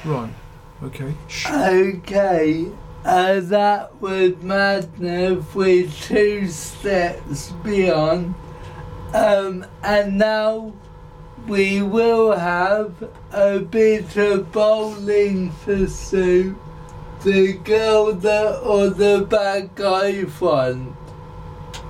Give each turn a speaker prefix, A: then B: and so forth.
A: Right. Okay.
B: Okay. That was Madness with 2 steps beyond. And now we will have a bit of Bowling for Soup, the girl that or the bad guy front.